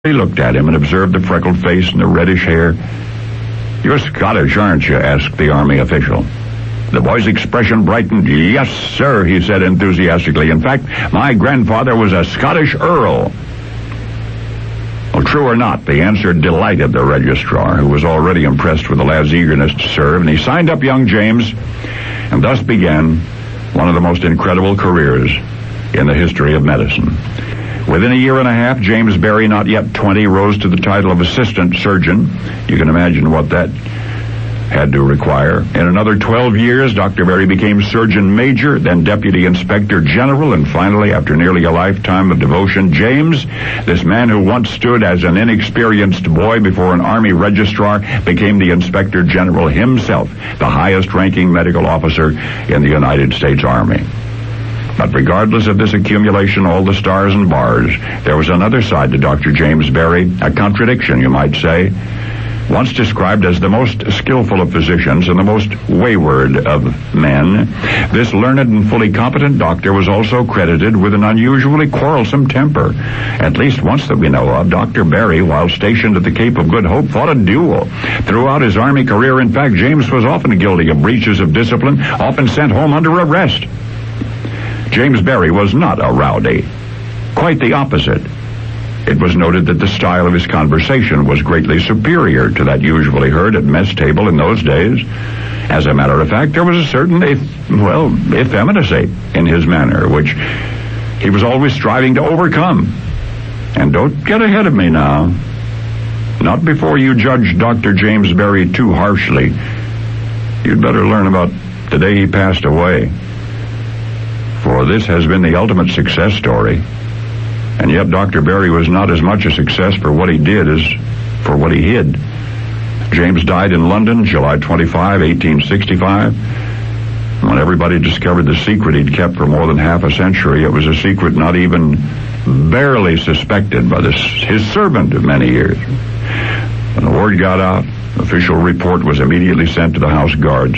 He looked at him and observed the freckled face and the reddish hair. "You're Scottish, aren't you?" asked the Army official. The boy's expression brightened. "Yes, sir," he said enthusiastically. "In fact, my grandfather was a Scottish earl." Well, true or not, the answer delighted the registrar, who was already impressed with the lad's eagerness to serve, and he signed up young James, and thus began one of the most incredible careers in the history of medicine. Within a year and a half, James Berry, not yet 20, rose to the title of assistant surgeon. You can imagine what that had to require. In another 12 years, Dr. Berry became surgeon major, then deputy inspector general, and finally, after nearly a lifetime of devotion, James, this man who once stood as an inexperienced boy before an Army registrar, became the inspector general himself, the highest-ranking medical officer in the United States Army. But regardless of this accumulation, all the stars and bars, there was another side to Dr. James Berry, a contradiction, you might say. Once described as the most skillful of physicians and the most wayward of men, this learned and fully competent doctor was also credited with an unusually quarrelsome temper. At least once that we know of, Dr. Berry, while stationed at the Cape of Good Hope, fought a duel. Throughout his Army career, in fact, James was often guilty of breaches of discipline, often sent home under arrest. James Berry was not a rowdy. Quite the opposite. It was noted that the style of his conversation was greatly superior to that usually heard at mess table in those days. As a matter of fact, there was a certain, effeminacy in his manner, which he was always striving to overcome. And don't get ahead of me now. Not before you judge Dr. James Berry too harshly. You'd better learn about the day he passed away. For this has been the ultimate success story. And yet Dr. Berry was not as much a success for what he did as for what he hid. James died in London, July 25, 1865. When everybody discovered the secret he'd kept for more than half a century, it was a secret not even barely suspected by his servant of many years. When the word got out, official report was immediately sent to the House Guards.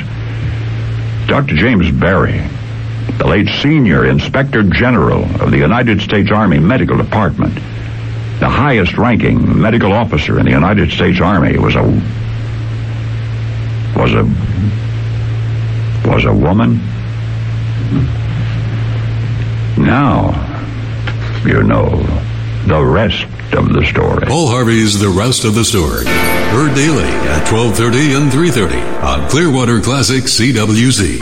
Dr. James Berry, the late Senior Inspector General of the United States Army Medical Department, the highest-ranking medical officer in the United States Army, was a woman. Now, you know the rest of the story. Paul Harvey's The Rest of the Story. Heard daily at 12:30 and 3:30 on Clearwater Classic CWC.